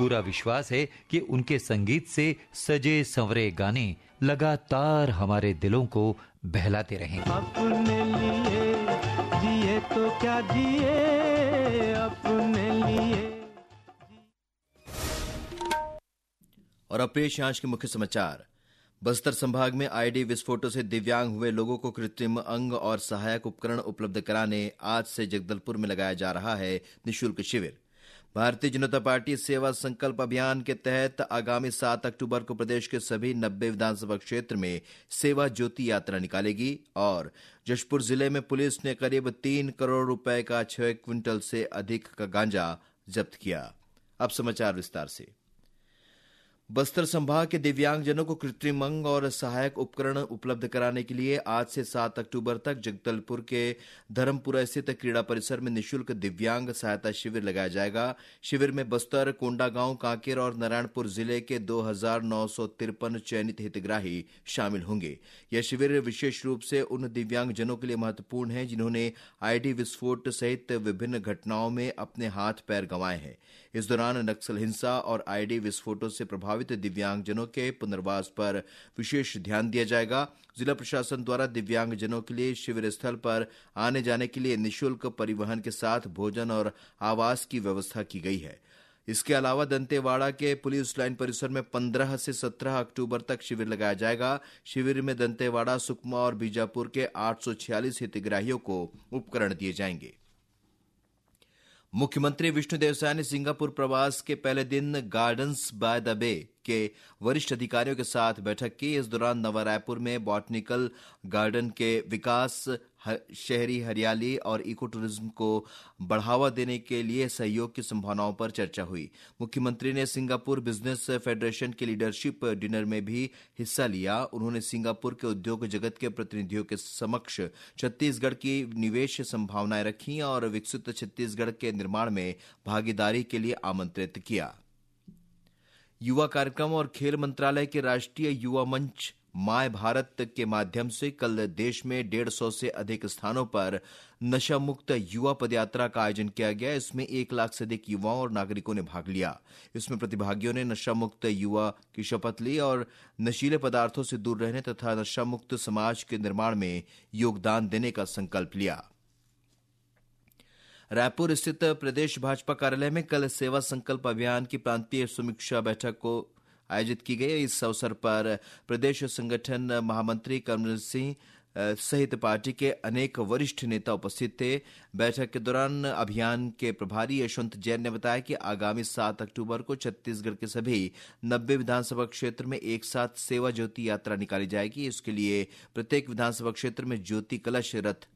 पूरा विश्वास है कि उनके संगीत से सजे संवरे गाने लगातार हमारे दिलों को बहलाते रहेंगे। अपने लिए जिए तो क्या जिए, अपने लिए। और अब पेश आज के मुख्य समाचार। बस्तर संभाग में आईडी विस्फोटों से दिव्यांग हुए लोगों को कृत्रिम अंग और सहायक उपकरण उपलब्ध कराने आज से जगदलपुर में लगाया जा रहा है निःशुल्क शिविर। भारतीय जनता पार्टी सेवा संकल्प अभियान के तहत आगामी 7 अक्टूबर को प्रदेश के सभी 90 विधानसभा क्षेत्र में सेवा ज्योति यात्रा निकालेगी और जशपुर जिले में पुलिस ने करीब 3 करोड़ रुपए का 6 क्विंटल से अधिक का गांजा जब्त किया। अब समाचार विस्तार से। बस्तर संभाग के दिव्यांगजनों को कृत्रिम अंग और सहायक उपकरण उपलब्ध कराने के लिए आज से 7 अक्टूबर तक जगदलपुर के धर्मपुरा स्थित क्रीड़ा परिसर में निःशुल्क दिव्यांग सहायता शिविर लगाया जाएगा। शिविर में बस्तर, कोंडागांव, कांकेर और नारायणपुर जिले के 2953 चयनित हितग्राही शामिल होंगे। यह शिविर विशेष रूप से उन दिव्यांगजनों के लिए महत्वपूर्ण है जिन्होंने आईडी विस्फोट सहित विभिन्न घटनाओं में अपने हाथ पैर गंवाए हैं। इस दौरान नक्सल हिंसा और आईडी विस्फोटों से प्रभावित दिव्यांगजनों के पुनर्वास पर विशेष ध्यान दिया जाएगा। जिला प्रशासन द्वारा दिव्यांगजनों के लिए शिविर स्थल पर आने जाने के लिए निःशुल्क परिवहन के साथ भोजन और आवास की व्यवस्था की गई है। इसके अलावा दंतेवाड़ा के पुलिस लाइन परिसर में 15 से 17 अक्टूबर तक शिविर लगाया जाएगा। शिविर में दंतेवाड़ा, सुकमा और बीजापुर के 846 हितग्राहियों को उपकरण दिए जाएंगे। मुख्यमंत्री विष्णुदेव साय ने सिंगापुर प्रवास के पहले दिन गार्डन्स बाय द बे के वरिष्ठ अधिकारियों के साथ बैठक की। इस दौरान नवा रायपुर में बॉटनिकल गार्डन के विकास, शहरी हरियाली और इको टूरिज्म को बढ़ावा देने के लिए सहयोग की संभावनाओं पर चर्चा हुई। मुख्यमंत्री ने सिंगापुर बिजनेस फेडरेशन के लीडरशिप डिनर में भी हिस्सा लिया। उन्होंने सिंगापुर के उद्योग जगत के प्रतिनिधियों के समक्ष छत्तीसगढ़ की निवेश संभावनाएं रखी और विकसित छत्तीसगढ़ के निर्माण में भागीदारी के लिए आमंत्रित किया। युवा कार्यक्रम और खेल मंत्रालय के राष्ट्रीय युवा मंच माय भारत के माध्यम से कल देश में 150 से अधिक स्थानों पर नशा मुक्त युवा पदयात्रा का आयोजन किया गया। इसमें 1 लाख से अधिक युवाओं और नागरिकों ने भाग लिया। इसमें प्रतिभागियों ने नशा मुक्त युवा की शपथ ली और नशीले पदार्थों से दूर रहने तथा नशा मुक्त समाज के निर्माण में योगदान देने का संकल्प लिया। रायपुर स्थित प्रदेश भाजपा कार्यालय में कल सेवा संकल्प अभियान की प्रांतीय समीक्षा बैठक को आयोजित की गई। इस अवसर पर प्रदेश संगठन महामंत्री कमल सिंह सहित पार्टी के अनेक वरिष्ठ नेता उपस्थित थे। बैठक के दौरान अभियान के प्रभारी यशवंत जैन ने बताया कि आगामी 7 अक्टूबर को छत्तीसगढ़ के सभी 90 विधानसभा क्षेत्र में एक साथ सेवा ज्योति यात्रा निकाली जाएगी। इसके लिए प्रत्येक विधानसभा क्षेत्र में ज्योति कलश रथ